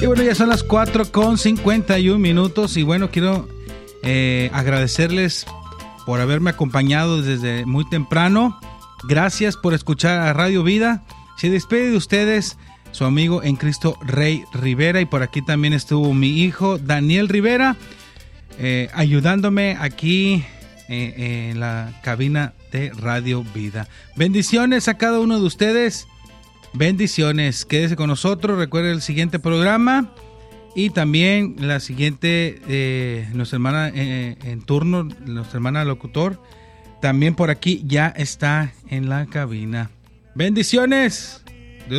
Y bueno, ya son las 4:51 y bueno, quiero agradecerles por haberme acompañado desde muy temprano. Gracias por escuchar a Radio Vida. Se despide de ustedes su amigo en Cristo, Rey Rivera, y por aquí también estuvo mi hijo Daniel Rivera ayudándome aquí en la cabina de Radio Vida. Bendiciones a cada uno de ustedes. Bendiciones. Quédese con nosotros. Recuerde el siguiente programa y también la siguiente, nuestra hermana en turno, nuestra hermana locutor, también por aquí ya está en la cabina. Bendiciones.